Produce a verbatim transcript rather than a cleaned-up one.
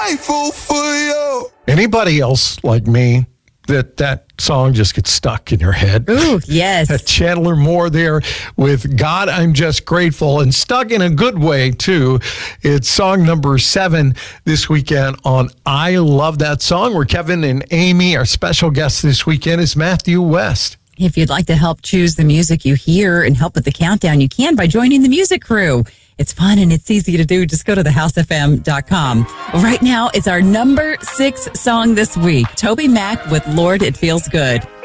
grateful for you. Anybody else like me that that song just gets stuck in your head? Ooh, yes. Chandler Moore there with God, I'm Just Grateful, and stuck in a good way, too. It's song number seven this weekend on I Love That Song, where Kevin and Amy, our special guest this weekend, is Matthew West. If you'd like to help choose the music you hear and help with the countdown, you can by joining the music crew. It's fun and it's easy to do. Just go to the house f m dot com. Right now, it's our number six song this week. Toby Mac with Lord, It Feels Good.